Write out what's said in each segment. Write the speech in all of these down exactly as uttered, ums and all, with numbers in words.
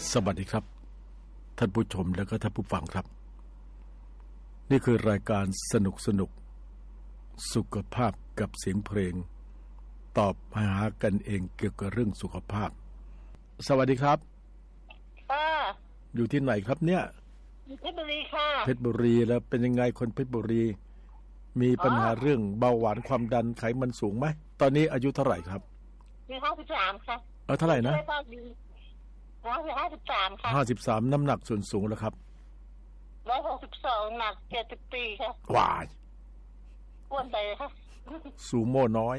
สวัสดีครับท่านผู้ชมและก็ท่านผู้ฟังครับนี่คือรายการสนุกสนุกสุขภาพกับเสียงเพลงตอบหากันเองเกี่ยวกับเรื่องสุขภาพสวัสดีครับค่ะอยู่ที่ไหนครับเนี่ยเพชรบุรีค่ะเพชรบุรีแล้วเป็นยังไงคนเพชรบุรีมีปัญหาเรื่องเบาหวานความดันไขมันสูงไหมตอนนี้อายุเท่าไหร่ครับมีห้าสิบสามค่ะเออเท่าไหร่นะร้อยห้าสิบสามค่ะห้าสิบสามน้ำหนักส่วนสูงแล้วครับร้อยหกสิบสองหนักเจ็ดสิบปีค่ะว้ายอ้วนไปค่ะสูโม่น้อย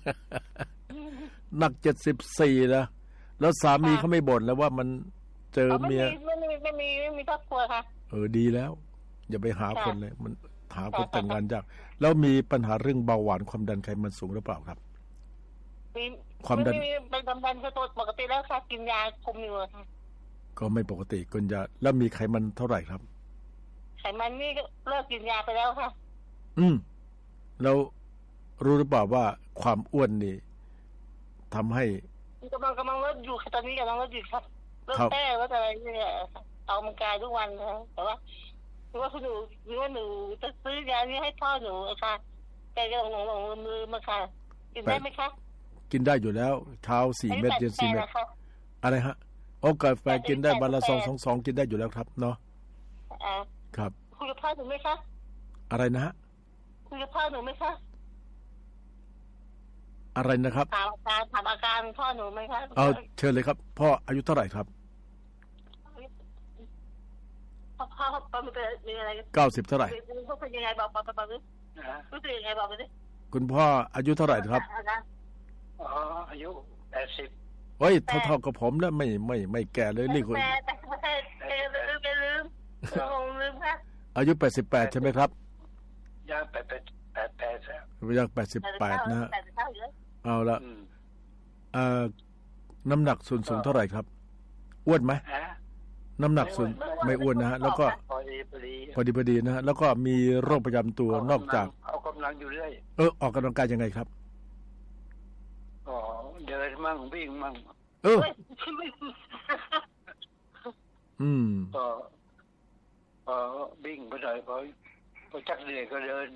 หนักเจ็ดสิบสี่แล้วแล้วสามีเขาไม่บ่นแล้วว่ามันเจอเมียไม่มีไม่มีไม่มีครอบครัวค่ะเออดีแล้วอย่าไปหาคนเลยมันหาคนแต่งงานยากแล้วมีปัญหาเรื่องเบาหวานความดันไขมันสูงหรือเปล่าครับมีความดันเป็นความดันคือตัวปกติแล้วค่ะกินยาคุมอยู่ค่ะก็ไม่ปกติกินยาแล้วมีไขมันเท่าไหร่ครับไขมันนี่เลิกกินยาไปแล้วค่ะอืมแล้วรู้หรือเปล่าว่าความอ้วนนี่ทำให้กำลังกำลังลดอยู่ตอนนี้กำลังลดอยู่ครับลดแป้งลดอะไรเนี่ยออกกำลังกายทุกวันนะแต่ว่าหรือว่าคุณหนูหรือว่าหนูจะซื้อยานี้ให้พ่อหนูค่ะแกก็หลงหลงมือมาค่ะกินได้ไหมคะกินได้อยู่แล้วเช้าสี่เม็ดเย็นสี่เม็ดอะไรฮะโอ้กาแฟกินได้วันละสองสองสองกินได้อยู่แล้วครับเนาะครับคุยกับพ่อหนูไหมคะอะไรนะฮะคุยกับพ่อหนูไหมคะอะไรนะครับถามอาการถามอาการพ่อหนูไหมคะเอาเชิญเลยครับพ่ออายุเท่าไหร่ครับพ่อพ่อพ่อมีอะไรเก้าสิบเท่าไหร่พ่อเป็นยังไงบอกบอกบอกดิรู้สึกยังไงบอกไปดิคุณพ่ออายุเท่าไหร่ครับอ๋ออายุแปดสิบเฮ้ยเท่าเท่ากับผมแล้วไม่ไม่ไม่แก่เลยนี่คุณแต่แต่แต่ลืมไปลืมลืมค่ะอายุแปดสิบแปดใช่ไหมครับย่างแปดแปดแปดแปดแล้วย่างแปดสิบแปดนะฮะเอาละเอ่อน้ำหนักส่วนสูงเท่าไหร่ครับอ้วนไหมน้ำหนักส่วนไม่อ้วนนะฮะแล้วก็พอดีพอดีพอดีพอดีนะฮะแล้วก็มีโรคประจำตัวนอกจากเอากำลังอยู่เรื่อยเออออกกำลังกายยังไงครับอ๋อเดินมั่งวิ่งมั่งเอออืมก็พอวิ่งไปหน่อยพอพอชักเหนื่อยก็เดิน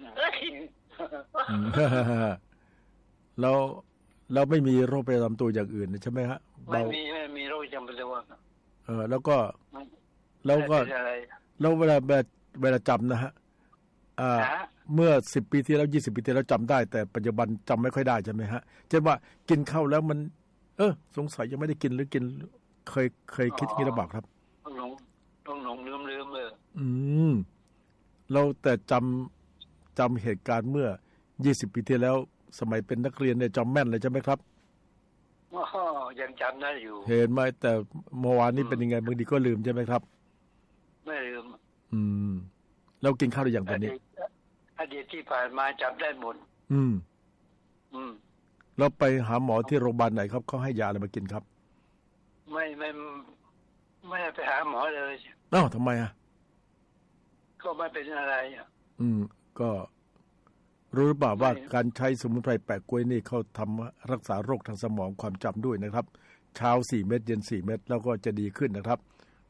แล้วเราไม่มีโรคประจำตัวอย่างอื่นใช่ไหมฮะไม่มีไม่มีโรคประจำตัวเออแล้วก็แล้วก็แล้วเวลาเวลาจำนะฮะอ่าเมื่อสิบปีที่แล้วยี่สิบปีที่แล้วจำได้แต่ปัจจุบันจำไม่ค่อยได้ใช่ไหมฮะเช่นว่ากินข้าวแล้วมันเออสงสัยยังไม่ได้กินหรือกินเคยเคยคิดงี้หรือเปล่าครับต้องหลงต้องหลงลืมลืมเลยอืมเราแต่จำจำเหตุการณ์เมื่อยี่สิบปีที่แล้วสมัยเป็นนักเรียนเนี่ยจำแม่นเลยใช่ไหมครับอ๋อยังจำได้อยู่เห็นไหมแต่เมื่อวานนี้เป็นยังไงบางทีก็ลืมใช่ไหมครับไม่ลืมอืมแล้วกินข้าวหรือยังตอนนี้อดีตที่ผ่านมาจำได้หมดอืมอืมแล้วไปหาหมอที่โรงพยาบาลไหนครับเขาให้ยาอะไรมากินครับไม่ไม่ไม่ไปหาหมอเลยอ้าวทำไมอ่ะก็ไม่เป็นอะไรอ่ะอืมก็รู้หรือเปล่าว่าการใช้สมุนไพรแปะกล้วยนี่เขาทำรักษาโรคทางสมองความจำด้วยนะครับเช้าสี่เม็ดเย็นสี่เม็ดแล้วก็จะดีขึ้นนะครับ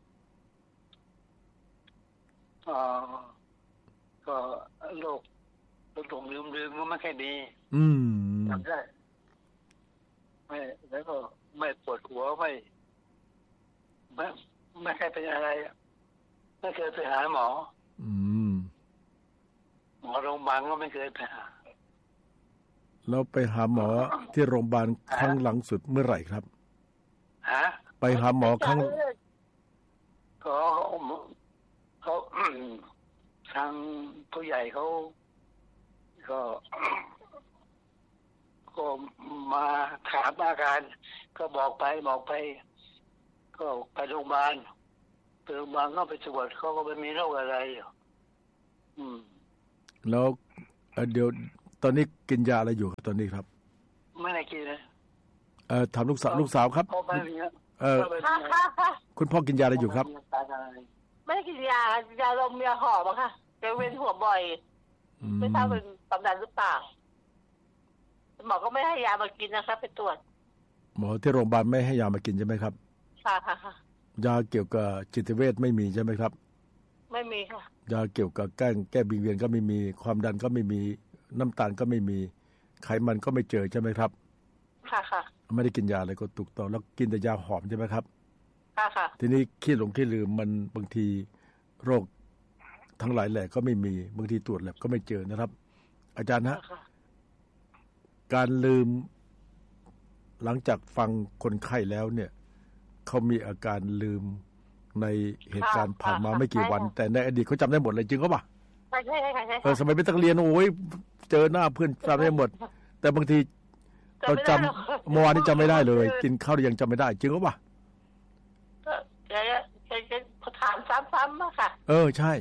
อ๋อก็โรคโรคหลงลืมลืมก็ไม่ค่อยดีอืมจำได้ไม่แล้วก็ไม่ปวดหัวไม่ไม่ไม่เคยเป็นอะไรไม่เคยไปหาหมออืมหมอโรงพยาบาลก็ไม่เคยไปหาแล้วไปหาหมอที่โรงพยาบาลครั้งหลังสุดเมื่อไหร่ครับฮะไปหาหมอครั้งก็เขาทางผู้ใหญ่เขาก็ก็มาถามอาการก็บอกไปบอกไปก็ไปโรงพยาบาลไปโรงพยาบาลก็ไปตรวจเขาก็ไม่มีโรคอะไรอืมแล้วเดี๋ยวตอนนี้กินยาอะไรอยู่ตอนนี้ครับไม่ได้กินเลยเอ่อถามลูกสาวลูกสาวครับเออคุณพ่อกินยาอะไรอยู่ครับไม่ได้กินยายาลมยาหอบอะค่ะจะเวียนหัวบ่อยไม่ทราบเป็นความดันหรือเปล่าหมอก็ไม่ให้ยามากินนะครับไปตรวจหมอที่โรงพยาบาลไม่ให้ยามากินใช่ไหมครับค่ะค่ะอยาเกี่ยวกับจิตเวชไม่มีใช่ไหมครับไม่มีค่ะยาเกี่ยวกับแก้แก้บิงเวียนก็ไม่มีความดันก็ไม่มีน้ำตาลก็ไม่มีไขมันก็ไม่เจอใช่ไหมครับค่ะค่ะไม่ได้กินยาอะไรก็ถูกต้องแล้วกินแต่ยาหอมใช่ไหมครับค่ะค่ะทีนี้ขี้หลงขี้ลืมมันบางทีโรคทั้งหลายแหล่ก็ไม่มีบางทีตรวจแลบก็ไม่เจอนะครับอาจารย์ฮะการลืมหลังจากฟังคนไข้แล้วเนี่ยเขามีอาการลืมในเหตุการณ์ผ่านมาไม่กี่วันแต่ในอดีตเขาจำได้หมดเลยจริงก็ป่ะใช่ใช่ใช่เออสมัยเป็นนักเรียนโอ้ยเจอหน้าเพื่อนจำได้หมดแต่บางทีเราจำเมื่อวานนี้จำไม่ได้เลยกินข้าวยังจำไม่ได้จริงก็ป่ะก็แกแกถามซ้ำๆอะค่ะเออใช่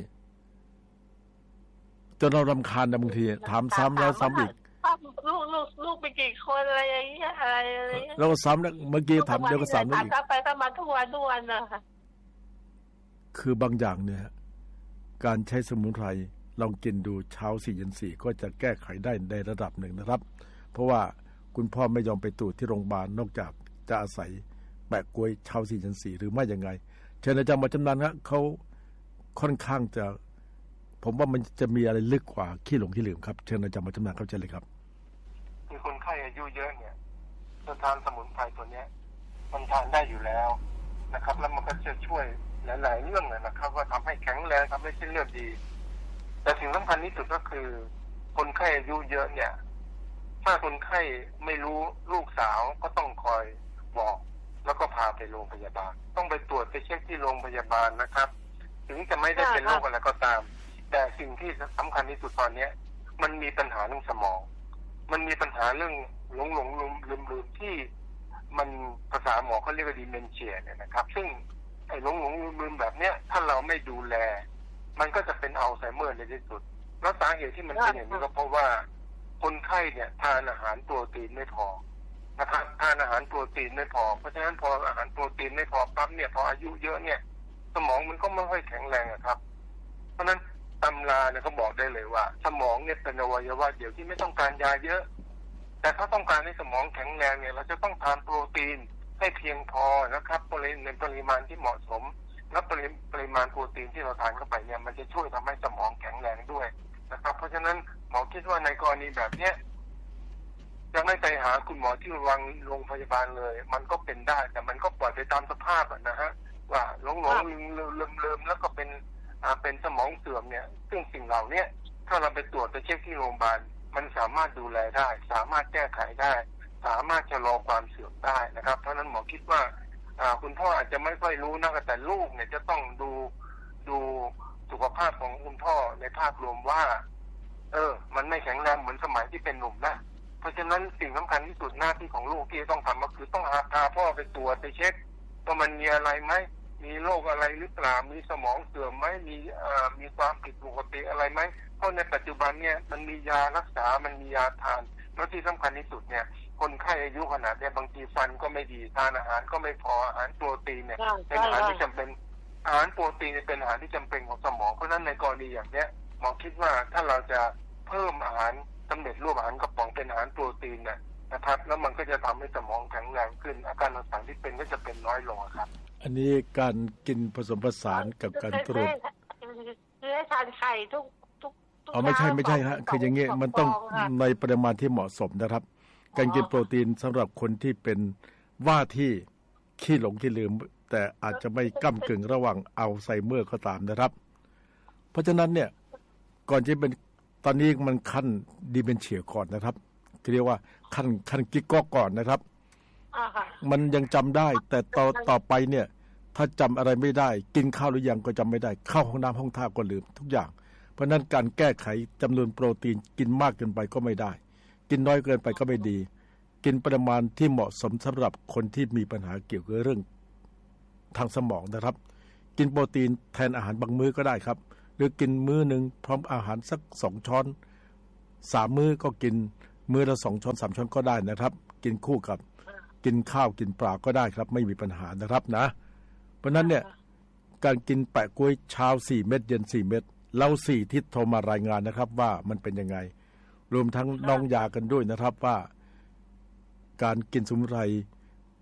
จนเรารำคาญนะบางทีถามซ้ำแล้วซ้ำอีกลูกลูกลูกไปกี่คนอะไรอย่างเงี้ยอะไรอะไรแล้วก็ซ้ำแล้วเมื่อกี้ถามเดี๋ยวก็ซ้ำแล้วอีกถามไปซ้ำมาทุกวันทุกวันนะคะคือบางอย่างเนี่ยการใช้สมุนไพรลองกินดูเช้าสี่เย็นสี่ก็จะแก้ไขได้ในระดับหนึ่งนะครับเพราะว่าคุณพ่อไม่ยอมไปตรวจที่โรงพยาบาลนอกจากจะอาศัยแปะกล้วยเช้าสี่เย็นสี่หรือไม่ยังไงเชิญอาจารย์หมอชำนาญครับเขาค่อนข้างจะผมว่ามันจะมีอะไรลึกกว่าขี้หลงขี้ลืมครับเชิญอาจารย์หมอชำนาญเข้าใจเลยครับคือคนไข้อายุเยอะเนี่ยจะทานสมุนไพรตัวนี้มันทานได้อยู่แล้วนะครับแล้วมันก็จะช่วยหลายๆเรื่องเลยนะครับว่าทำให้แข็งแรงทำให้เส้นเลือดดีแต่สิ่งสำคัญที่สุดก็คือคนไข้อายุเยอะเนี่ยถ้าคนไข้ไม่รู้ลูกสาวก็ต้องคอยบอกแล้วก็พาไปโรงพยาบาลต้องไปตรวจไปเช็คที่โรงพยาบาลนะครับถึงจะไม่ได้เป็นโรคอะไรก็ตามแต่สิ่งที่สำคัญที่สุดตอนนี้มันมีปัญหาเรื่องสมองมันมีปัญหาเรื่องหลงหลงลืมลืมลืมที่มันภาษาหมอเขาเรียกว่าดิเมนเชียเนี่ยนะครับซึ่งไอ้หลงหลงลืมลืมแบบเนี้ยถ้าเราไม่ดูแลมันก็จะเป็นอัลไซเมอร์ในที่สุดแล้วสาเหตุที่มันเป็นอย่างนี้ก็เพราะว่าคนไข้เนี่ยทานอาหารโปรตีนไม่พอนะครับทานอาหารโปรตีนไม่พอเพราะฉะนั้นพออาหารโปรตีนไม่พอปั๊บเนี่ยพออายุเยอะเนี่ยสมองมันก็ไม่ค่อยแข็งแรงครับเพราะฉะนั้นตำราเนี่ยเขาบอกได้เลยว่าสมองเนี่ยเป็นอวัยวะเดียวที่ไม่ต้องการยาเยอะแต่ถ้าต้องการให้สมองแข็งแรงเนี่ยเราจะต้องทานโปรตีนให้เพียงพอนะครับปริมาณในปริมาณที่เหมาะสมและปริปริมาณโปรตีนที่เราทานเข้าไปเนี่ยมันจะช่วยทำให้สมองแข็งแรงด้วยนะครับเพราะฉะนั้นหมอคิดว่าในกรณีแบบเนี้ยจะไม่ไปหาคุณหมอที่วางโรงพยาบาลเลยมันก็เป็นได้แต่มันก็ปล่อยไปตามสภาพนะฮะว่าหลงหลงลืมลืมลืมแล้วก็เป็นอ่าเป็นสมองเสื่อมเนี่ยซึ่งสิ่งเหล่านี้ถ้าเราไปตรวจไปเช็คที่โรงพยาบาลมันสามารถดูแลได้สามารถแก้ไขได้สามารถชะลอความเสื่อมได้นะครับเพราะนั้นหมอคิดว่าอ่าคุณพ่ออาจจะไม่ค่อยรู้นะแต่ลูกเนี่ยจะต้องดูดูสุขภาพของคุณพ่อในภาพรวมว่าเออมันไม่แข็งแรงเหมือนสมัยที่เป็นหนุ่มนะเพราะฉะนั้นสิ่งสำคัญที่สุดหน้าที่ของลูกที่ต้องทำก็คือต้องพาพ่อไปตรวจไปเช็คว่ามันมีอะไรไหมมีโรคอะไรหรือเปล่ามีสมองเสื่อมไหมมีอ่ามีความผิดปกติอะไรไหมเพราะในปัจจุบันเนี่ยมันมียารักษามันมียาทานแล้วที่สำคัญที่สุดเนี่ยคนไข้อายุขนาดเนี่ยบางทีฟันก็ไม่ดีทานอาหารก็ไม่พออาหารโปรตีนเนี่ยเป็นอาหารที่จำเป็นอาหารโปรตีนเป็นอาหารที่จำเป็นของสมองเพราะฉะนั้นในกรณีอย่างเนี้ยหมอคิดว่าถ้าเราจะเพิ่มอาหารสำเร็จรูปอาหารกระป๋องเป็นอาหารโปรตีนเนี่ยนะครับแล้วมันก็จะทำให้สมองแข็งแรงขึ้นอาการต่างๆที่เป็นก็จะเป็นน้อยลงครับอันนี้การกินผสมผสานกับการตรวจคือให้ทานไข่ทุกทุกอ๋อไม่ใช่ไม่ใช่ฮะคืออย่างเงี้ยมันต้องในปริมาณที่เหมาะสมนะครับการกินโปรตีนสำหรับคนที่เป็นว่าที่ขี้หลงขี้ลืมแต่อาจจะไม่ก้ำกึ่งระหว่างอัลไซเมอร์ก็ตามนะครับเพราะฉะนั้นเนี่ยก่อนจะเป็นตอนนี้มันขั้นดิเมนเชียก่อนนะครับเรียกว่าขั้นขั้นกิ๊กก๊อกก่อนนะครับมันยังจำได้แต่ต่อต่อไปเนี่ยถ้าจำอะไรไม่ได้กินข้าวหรือยังก็จำไม่ได้เข้าห้องน้ำห้องท่าก็ลืมทุกอย่างเพราะนั้นการแก้ไขจำนวนโปรตีนกินมากเกินไปก็ไม่ได้กินน้อยเกินไปก็ไม่ดีกินปริมาณที่เหมาะสมสำหรับคนที่มีปัญหาเกี่ยวกับเรื่องทางสมองนะครับกินโปรตีนแทนอาหารบางมื้อก็ได้ครับหรือกินมื้อนึงพร้อมอาหารสักสองช้อนสามมื้อก็กินมื้อละสองช้อนสามช้อนก็ได้นะครับกินคู่กับกินข้าวกินปลาก็ได้ครับไม่มีปัญหานะครับนะเพราะนั้นเนี่ยการกินแปะกล้วยเช้าสี่เม็ดเย็นสี่เม็ดเราสี่ทิศโทรมารายงานนะครับว่ามันเป็นยังไงรวมทั้งน้องยากันด้วยนะครับว่าการกินสมุนไพร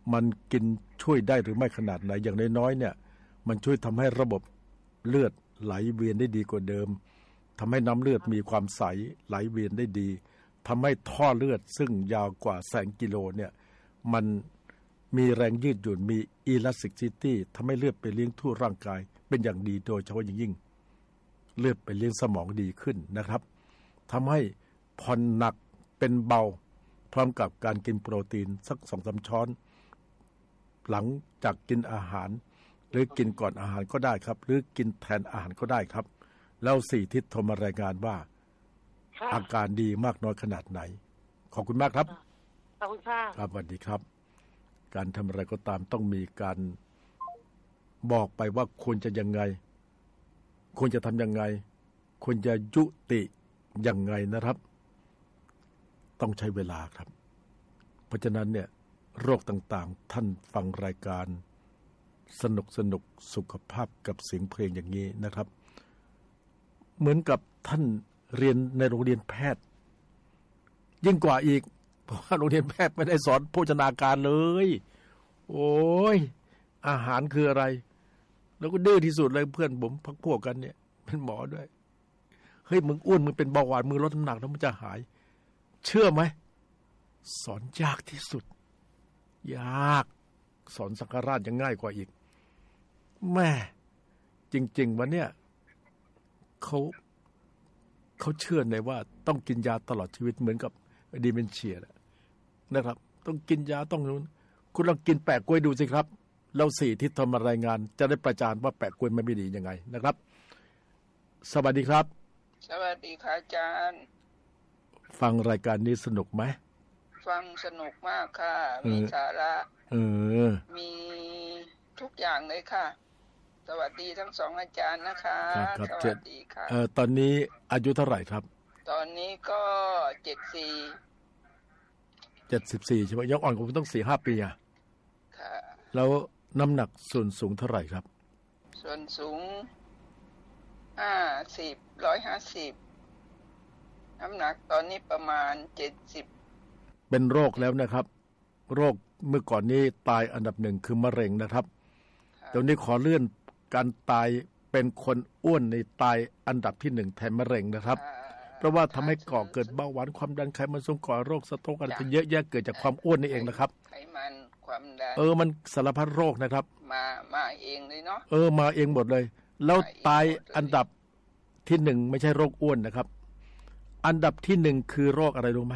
มันกินช่วยได้หรือไม่ขนาดไหนอย่างน้อยๆเนี่ยมันช่วยทำให้ระบบเลือดไหลเวียนได้ดีกว่าเดิมทำให้น้ำเลือดมีความใสไหลเวียนได้ดีทำให้ท่อเลือดซึ่งยาวกว่าแสนกิโลเนี่ยมันมีแรงยืดหยุ่นมี elasticity ทำให้เลือดไปเลี้ยงทั่วร่างกายเป็นอย่างดีโดยเฉพาะอย่างยิ่งเลือดไปเลี้ยงสมองดีขึ้นนะครับทำให้ผ่อนหนักเป็นเบาพร้อมกับการกินโปรตีนสัก สองถึงสาม ช้อนหลังจากกินอาหารหรือกินก่อนอาหารก็ได้ครับหรือกินแทนอาหารก็ได้ครับแล้วสี่ทิศโทรมารายงานว่าอาการดีมากน้อยขนาดไหนขอบคุณมากครับขอบคุณค่ะครับสวัสดีครับการทำอะไรก็ตามต้องมีการบอกไปว่าควรจะยังไงควรจะทำยังไงควรจะยุติยังไงนะครับต้องใช้เวลาครับเพราะฉะนั้นเนี่ยโรคต่างๆท่านฟังรายการสนุกสนุกสุขภาพกับเสียงเพลงอย่างนี้นะครับเหมือนกับท่านเรียนในโรงเรียนแพทย์ยิ่งกว่าอีกเพราะว่าโรงเรียนแพทย์ไม่ได้สอนโภชนาการเลยโอ้ยอาหารคืออะไรแล้วก็ดื้อที่สุดเลยเพื่อนผมพักพวกกันเนี่ยเป็นหมอด้วยเฮ้ยมึงอ้วนมึงเป็นเบาหวานมึงลดน้ำหนักแล้วมันจะหายเชื่อไหมสอนยากที่สุดยากสอนสังฆราชยังง่ายกว่าอีกแม่จริงๆวันเนี้ยเขาเขาเชื่อในว่าต้องกินยาตลอดชีวิตเหมือนกับดีเมนเชียนะครับต้องกินยาต้องนู้นคุณลองกินแปะกล้วยดูสิครับแล้วสี่ทิศทำมารายงานจะได้ประจานว่าแปะกล้วยมันไม่ดียังไงนะครับสวัสดีครับสวัสดีค่ะอาจารย์ฟังรายการนี้สนุกไหมฟังสนุกมากค่ะมีสาระเออมีทุกอย่างเลยค่ะสวัสดีทั้งสองอาจารย์นะคะสวัสดีค่ะเออตอนนี้อายุเท่าไหร่ครับตอนนี้ก็เจ็ดสี่เจ็ดสิบสี่ใช่ไหมยังอ่อนกว่าผมต้อง สี่ห้า ปีอ่ะค่ะแล้วน้ำหนักส่วนสูงเท่าไหร่ครับส่วนสูงห้าสิบ หนึ่งร้อยห้าสิบน้ำหนักตอนนี้ประมาณเจ็ดสิบเป็นโรคแล้วนะครับโรคเมื่อก่อนนี้ตายอันดับหนึ่งคือมะเร็งนะครับตอนนี้ขอเลื่อนการตายเป็นคนอ้วนในตายอันดับที่หนึ่งแทนมะเร็งนะครับเพราะว่าทำให้ก่อเกิดเบาหวานความดันไขมันสูงก่อโรคสโตรกอะไรเยอะแยะเกิดจากความอ้วนนี่เองนะครับไขมันความดันเออมันสารพัดโรคนะครับมามาเองเลยเนาะเออมาเองหมดเลยแล้วตายอันดับที่หนึ่งไม่ใช่โรคอ้วนนะครับอันดับที่หนึ่งคือโรคอะไรรู้ไหม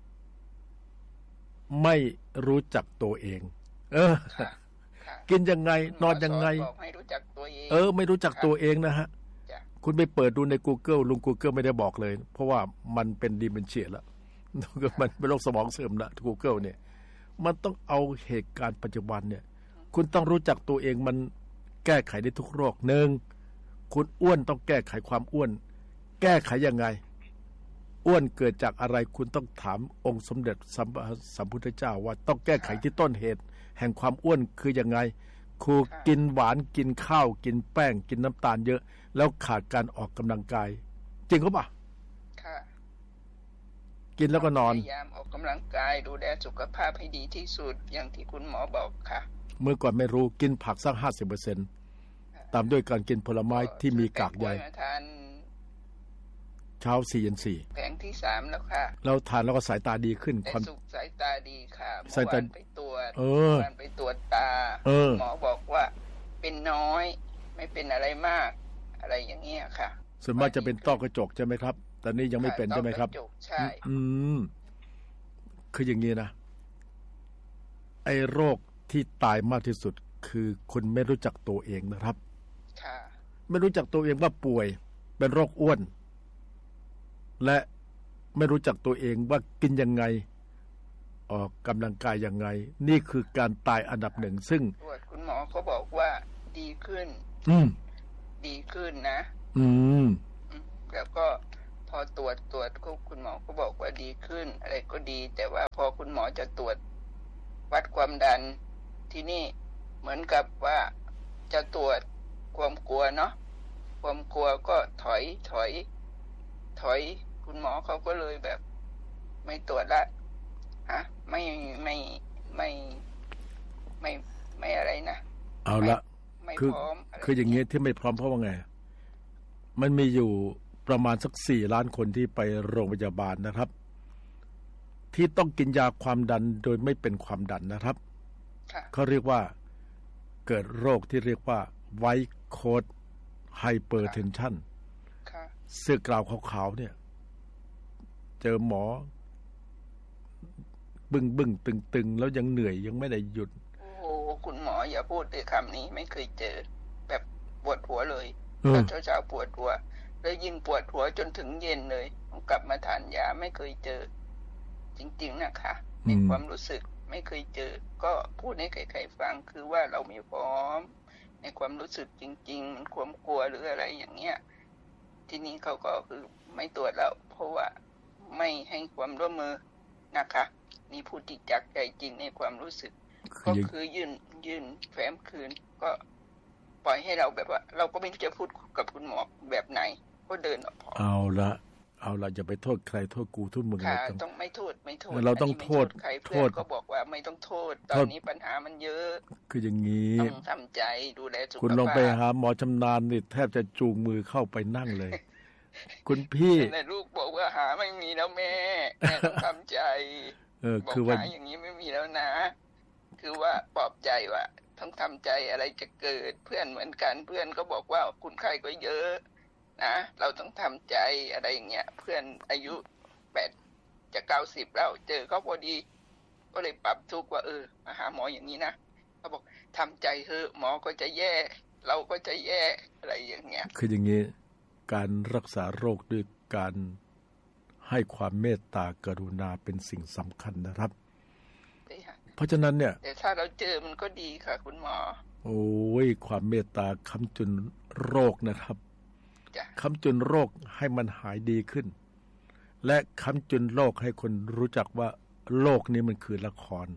ไม่รู้จักตัวเองเออกินยังไงนอนยังไงเออไม่รู้จักตัวเองนะฮะคุณไปเปิดดูใน Google ลุง Google ไม่ได้บอกเลยเพราะว่ามันเป็นดิเมนเชียแล้วมันเป็นโรคสมองเสื่อมละ Google เนี่ยมันต้องเอาเหตุการณ์ปัจจุบันเนี่ยคุณต้องรู้จักตัวเองมันแก้ไขได้ทุกโรคหนึ่งคุณอ้วนต้องแก้ไขความอ้วนแก้ไขยังไงอ้วนเกิดจากอะไรคุณต้องถามองค์สมเด็จสัมพุทธเจ้าว่าต้องแก้ไขที่ต้นเหตุแห่งความอ้วนคือยังไงครูกินหวานกินข้าวกินแป้งกินน้ำตาลเยอะแล้วขาดการออกกำลังกายจริงหรือเปล่าค่ะกินแล้วก็นอนพยายามออกกำลังกายดูแลสุขภาพให้ดีที่สุดอย่างที่คุณหมอบอกค่ะเมื่อก่อนไม่รู้กินผักสัก ห้าสิบเปอร์เซ็นต์ ตามด้วยการกินผลไม้ที่มีกากใยเช้าสี่เย็นสี่แผงที่สามแล้วค่ะเราทานแล้วก็สายตาดีขึ้นความสุขสายตาดีค่ะเมื่อวานไปตรวจเออวันไปตรวจตาหมอบอกว่าเป็นน้อยไม่เป็นอะไรมากอะไรอย่างเงี้ยค่ะส่วนมากจะเป็นต้อกระจกใช่ไหมครับตอนนี้ยังไม่เป็นใช่ไหมครับใช่อืมคืออย่างนี้นะไอ้โรคที่ตายมากที่สุดคือคนไม่รู้จักตัวเองนะครับค่ะไม่รู้จักตัวเองว่าป่วยเป็นโรคอ้วนและไม่รู้จักตัวเองว่ากินยังไงออกกำลังกายยังไงนี่คือการตายอันดับหนึ่งซึ่งคุณหมอเขาบอกว่าดีขึ้นอืมดีขึ้นนะอืมแล้วก็พอตรวจตรวจคุณหมอก็บอกว่าดีขึ้นอะไรก็ดีแต่ว่าพอคุณหมอจะตรวจวัดความดันที่นี่เหมือนกับว่าจะตรวจความกลัวเนาะความกลัวก็ถอยถอยถอยคุณหมอเขาก็เลยแบบไม่ตรวจละฮะไม่ไม่ไม่ไม่ไม่อะไรนะเอาละคือคืออย่างเงี้ยที่ไม่พร้อมเพราะว่าไงมันมีอยู่ประมาณสักสี่ล้านคนที่ไปโรงพยาบาลนะครับที่ต้องกินยาความดันโดยไม่เป็นความดันนะครับเขาเรียกว่าเกิดโรคที่เรียกว่าไวท์โค้ดไฮเปอร์เทนชันเสื้อกราวขาวๆเนี่ยเจอหมอบึ้งบึ้งตึงตึงแล้วยังเหนื่อยยังไม่ได้หยุดโอ้โหคุณหมออย่าพูดเลยคำนี้ไม่เคยเจอแบบปวดหัวเลยตอนเช้าๆปวดหัวแล้วยิ่งปวดหัวจนถึงเย็นเลยกลับมาทานยาไม่เคยเจอจริงๆนะคะในความรู้สึกไม่เคยเจอก็พูดให้ใครๆฟังคือว่าเรามีพร้อมในความรู้สึกจริงๆความกลัวหรืออะไรอย่างเงี้ยทีนี้เขาก็คือไม่ตรวจแล้วเพราะว่าไม่ให้ความร่วมมือนะคะนี่พูดที่จากใจจริงในความรู้สึกก็คือยื่นยื่นแฟ้มคืนก็ปล่อยให้เราแบบว่าเราก็ไม่รู้จะพูดกับคุณหมอแบบไหนก็เดินออกเอาละเอาละอย่าไปโทษใครโทษกูโทษมึงค่ะต้องไม่โทษไม่โทษเราต้องโทษใครเพื่อนก็บอกว่าไม่ต้องโทษตอนนี้ปัญหามันเยอะคืออย่างนี้ต้องทำใจดูแลสุขภาพคุณลองไปหาหมอชำนาญนี่แทบจะจูงมือเข้าไปนั่งเลยคุณพี่แต่ลูกบอกว่าหาไม่มีแล้วแม่แม่ต้องทำใจเออคือว่าอย่างนี้ไม่มีแล้วนะคือว่าปลอบใจว่าต้องทำใจอะไรจะเกิดเพื่อนเหมือนกันเพื่อนก็บอกว่าคุณไข้ก็เยอะนะเราต้องทำใจอะไรอย่างเงี้ยเพื่อนอายุแปดจะเก้าสิบแล้วเจอเขาพอดีก็เลยปรับทุกข์ว่าเออมาหาหมออย่างนี้นะเขาบอกทำใจเถอะหมอก็จะแย่เราก็จะแย่อะไรอย่างเงี้ยคืออย่างงี้การรักษาโรคด้วยการให้ความเมตตากรุณาเป็นสิ่งสำคัญนะครับเพราะฉะนั้นเนี่ยแต่ถ้าเราเจอมันก็ดีค่ะคุณหมอโอ้ยความเมตตาค้ำจุนโรคนะครับค้ำจุนโรคให้มันหายดีขึ้นและค้ำจุนโรคให้คนรู้จักว่าโลกนี้มันคือละคร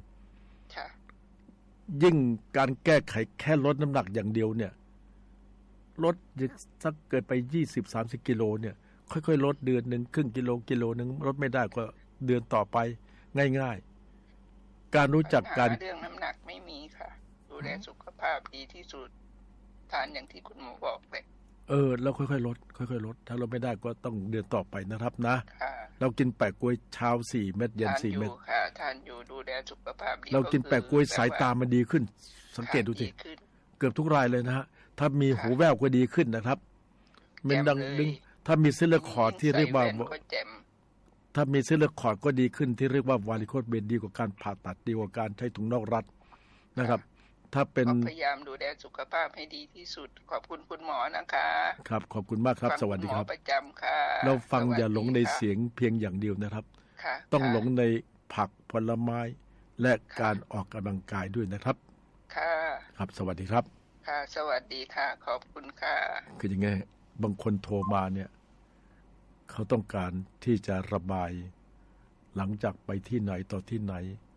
ยิ่งการแก้ไขแค่ลดน้ำหนักอย่างเดียวเนี่ยลดสักเกิดไป ยี่สิบถึงสามสิบ กิโลเนี่ยค่อยๆลดเดือนนึงครึ่งกิโลกิโลนึงลดไม่ได้ก็เดือนต่อไปง่ายๆการรู้จักการเรื่องน้ำหนักไม่มีค่ะดูแลสุขภาพดีที่สุดทานอย่างที่คุณหมอบอกเลยเออเราค่อยๆลดค่อยๆลดถ้าเราไม่ได้ก็ต้องเดือนต่อไปนะครับนะเรากินแปะกล้วยเช้าสี่เม็ดเย็นสี่เม็ดค่ะทานอยู่ดูแลสุขภาพดีเรากินแปะกล้วยสายตามันดีขึ้นสังเกตดูสิเกือบทุกรายเลยนะฮะถ้ามีหูแว่วก็ดีขึ้นนะครับมันดังดึงถ้ามีเส้นเลือดขอดที่เรียกว่าถ้ามีเส้นเลือดขอดก็ดีขึ้นที่เรียกว่าวาริโคสเบนดีกว่าการผ่าตัดดีกว่าการใช้ถุงนอกรัดนะครับถ้าเป็นพยายามดูแลสุขภาพให้ดีที่สุดขอบคุณคุณหมอนะคะครับขอบคุณมากครับสวัสดีครับประจำค่ะเราฟังอย่าหลงในเสียงเพียงอย่างเดียวนะครับต้องหลงในผักผลไม้และการออกกำลังกายด้วยนะครับค่ะครับสวัสดีครับค่ะสวัสดีค่ะขอบคุณค่ะคือยังไงบางคนโทรมาเนี่ยเขาต้องการที่จะระบายหลังจากไปที่ไหนต่อที่ไหน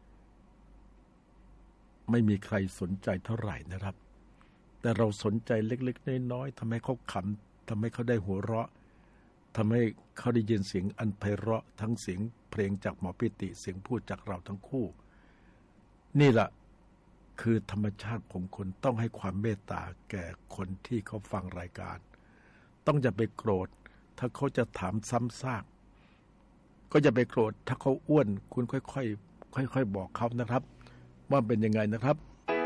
ไม่มีใครสนใจเท่าไหร่นะครับแต่เราสนใจเล็กๆน้อยๆทำให้เขาขำทำให้เขาได้หัวเราะทำให้เขาได้ยินเสียงอันไพเราะทั้งเสียงเพลงจากหมอปิติเสียงพูดจากเราทั้งคู่นี่แหละคือธรรมชาติของคนต้องให้ความเมตตาแก่คนที่เขาฟังรายการต้องอย่าไปโกรธถ้าเขาจะถามซ้ำซากก็อย่าไปโกรธถ้าเขาอ้วนคุณค่อยๆค่อยๆบอกเขานะครับว่าเป็นยังไงนะครับ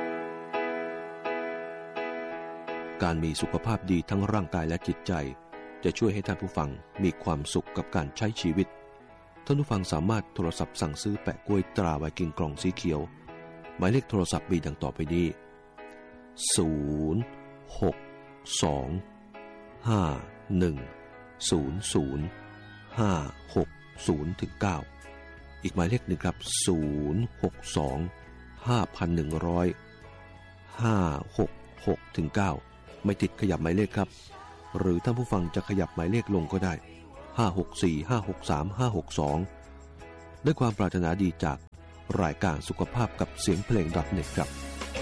การมีสุขภาพดีทั้งร่างกายและจิตใจจะช่วยให้ท่านผู้ฟังมีความสุขกับการใช้ชีวิตท่านผู้ฟังสามารถโทรศัพท์สั่งซื้อแปะกล้วยตราไวกิ้งกล่องสีเขียวหมายเลขโทรศัพท์มีดังต่อไปนี้ศูนย์ หก สอง ห้า หนึ่ง ศูนย์ ศูนย์ ห้า หก ศูนย์ ถึง เก้าอีกหมายเลขหนึ่งครับศูนย์ หก สอง ห้า หนึ่ง ศูนย์ ห้า หก หก ถึง เก้าไม่ติดขยับหมายเลขครับหรือท่านผู้ฟังจะขยับหมายเลขลงก็ได้ห้า หก สี่ ห้า หก สาม ห้า หก สองด้วยความปรารถนาดีจากรายการสุขภาพกับเสียงเพลง .เน็ต ครับ